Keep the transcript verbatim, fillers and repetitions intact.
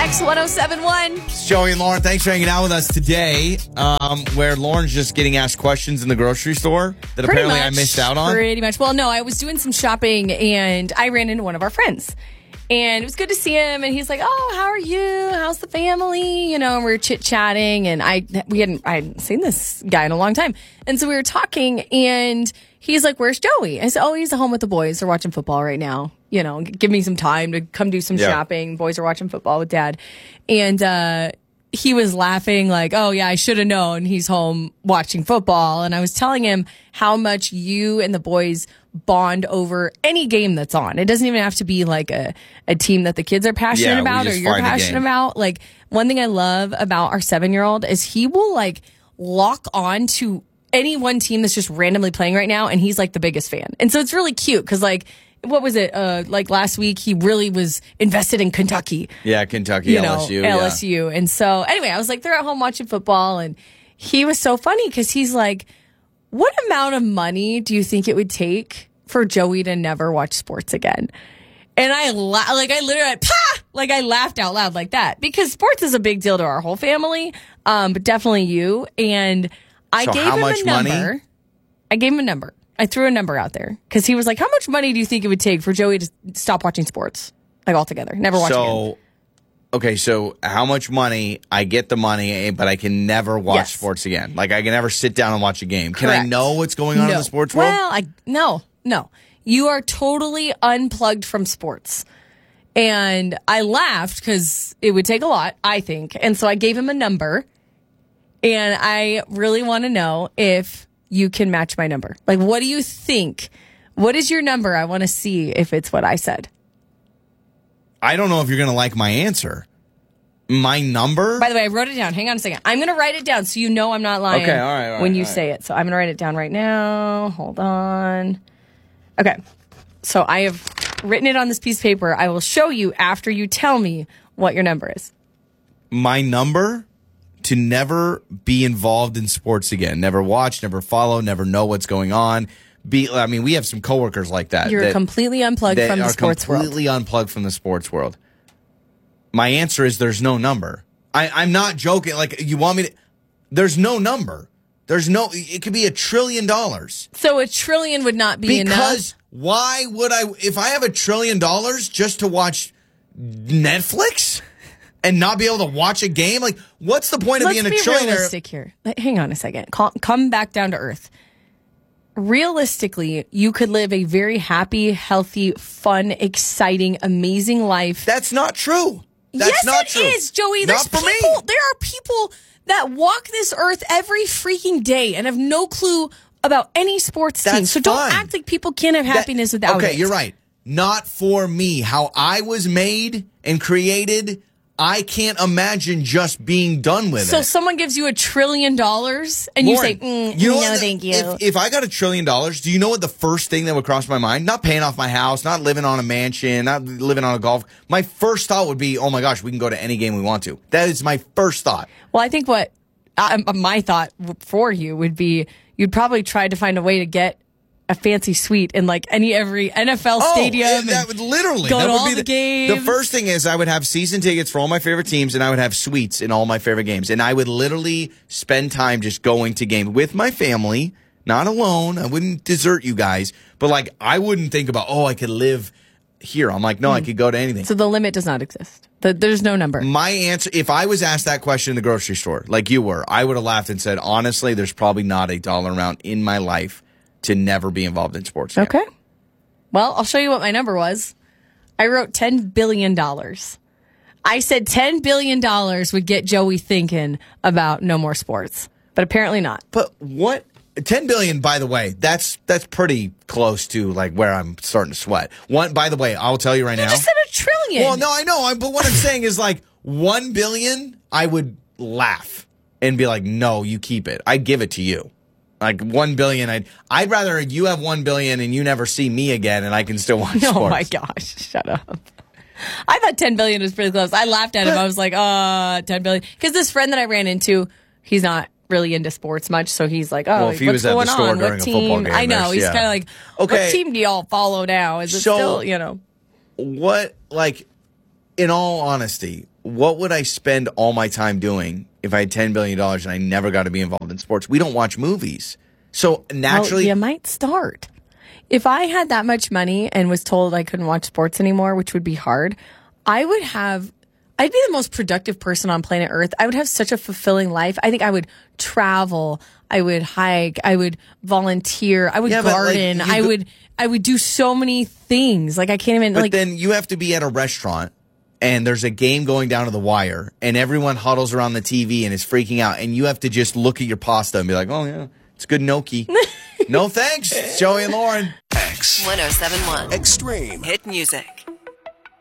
X one oh seven one. It's Joey and Lauren. Thanks for hanging out with us today, um, where Lauren's just getting asked questions in the grocery store that Pretty apparently much, I missed out on. Pretty much. Well, no, I was doing some shopping and I ran into one of our friends. And it was good to see him. And he's like, "Oh, how are you? How's the family?" You know, and we were chit chatting. And I we hadn't I hadn't seen this guy in a long time. And so we were talking, and he's like, "Where's Joey?" I said, "Oh, he's at home with the boys. They're watching football right now. You know, give me some time to come do some yeah. shopping. Boys are watching football with Dad." And uh, he was laughing like, "Oh, yeah, I should have known he's home watching football." And I was telling him how much you and the boys bond over any game that's on. It doesn't even have to be like a, a team that the kids are passionate yeah, about or you're passionate about. Like, one thing I love about our seven-year-old is he will like lock on to any one team that's just randomly playing right now, and he's like the biggest fan. And so it's really cute because like, what was it? Uh, like last week, he really was invested in Kentucky. Yeah, Kentucky, you L know, S U. L S U. Yeah. And so anyway, I was like, they're at home watching football, and he was so funny because he's like, "What amount of money do you think it would take for Joey to never watch sports again?" And I la- like I literally Pah! like I laughed out loud like that because sports is a big deal to our whole family, um, but definitely you. And I so gave how him much a number. Money? I gave him a number. I threw a number out there because he was like, "How much money do you think it would take for Joey to stop watching sports like altogether, never watch so, again?" Okay, so how much money? I get the money, but I can never watch Yes. sports again. Like I can never sit down and watch a game. Can Correct. I know what's going on no. in the sports world? Well, I no, no. You are totally unplugged from sports. And I laughed because it would take a lot, I think. And so I gave him a number. And I really want to know if you can match my number. Like, what do you think? What is your number? I want to see if it's what I said. I don't know if you're going to like my answer. My number? By the way, I wrote it down. Hang on a second. I'm going to write it down so you know I'm not lying Okay, all right, all right, when you all right. say it. So I'm going to write it down right now. Hold on. Okay. So I have written it on this piece of paper. I will show you after you tell me what your number is. My number to never be involved in sports again. Never watch, never follow, never know what's going on. Be, I mean, we have some coworkers like that. You're that, completely unplugged that from the are sports world. completely unplugged from the sports world. My answer is there's no number. I, I'm not joking. Like, you want me to... There's no number. There's no... It could be a trillion dollars. So a trillion would not be enough? Because why would I... If I have a trillion dollars just to watch Netflix and not be able to watch a game, like, what's the point of Let's being a be trillionaire? realistic here. Hang on a second. Call, come back down to earth. Realistically, you could live a very happy, healthy, fun, exciting, amazing life. That's not true. That's yes, not it true. is, Joey. Not There's for me. people. There are people that walk this earth every freaking day and have no clue about any sports team. That's So don't fine. act like people can't have That- happiness without it. Okay, you're right. Not for me. How I was made and created, I can't imagine just being done with So it. someone gives you a trillion dollars and Lauren, you say, mm, you know no, what the- thank you. If, if I got a trillion dollars, do you know what the first thing that would cross my mind? Not paying off my house, not living on a mansion, not living on a golf. My first thought would be, oh my gosh, we can go to any game we want to. That is my first thought. Well, I think what uh, my thought for you would be you'd probably try to find a way to get a fancy suite in like any every N F L stadium. Oh, that and would literally go that to would all be the games. The first thing is I would have season tickets for all my favorite teams, and I would have suites in all my favorite games, and I would literally spend time just going to games with my family, not alone. I wouldn't desert you guys, but like I wouldn't think about oh I could live here. I'm like no, I could go to anything. So the limit does not exist. The, there's no number. My answer, if I was asked that question in the grocery store, like you were, I would have laughed and said, honestly, there's probably not a dollar amount in my life to never be involved in sports again. Okay. Well, I'll show you what my number was. I wrote ten billion dollars. I said ten billion dollars would get Joey thinking about no more sports, but apparently not. But what? ten billion, by the way, that's that's pretty close to like where I'm starting to sweat. One, by the way, I'll tell you right You now. just said a trillion. Well, no, I know, I- but what I'm saying is like one billion, I would laugh and be like, no, you keep it. I'd give it to you. Like one billion, I'd I'd rather you have one billion and you never see me again, and I can still watch Oh sports. my gosh, shut up. I thought ten billion was pretty close. I laughed at him. I was like, uh, ten billion. Because this friend that I ran into, he's not really into sports much, so he's like, oh, Well, if he what's was at the going store on? during What a team? football game, I know. there's- He's yeah. kind of like, Okay. what team do y'all follow now? Is it So- still, you know? What, like, in all honesty, what would I spend all my time doing if I had ten billion dollars and I never got to be involved in sports? We don't watch movies. So naturally. Well, you might start. If I had that much money and was told I couldn't watch sports anymore, which would be hard, I would have, I'd be the most productive person on planet Earth. I would have such a fulfilling life. I think I would travel. I would hike. I would volunteer. I would Yeah, but, like, garden. you I go- would, I would do so many things. Like I can't even, But like, then you have to be at a restaurant and there's a game going down to the wire and everyone huddles around the T V and is freaking out. And you have to just look at your pasta and be like, oh, yeah, it's good gnocchi. No thanks. It's Joey and Lauren. X one oh seven point one Extreme Hit music.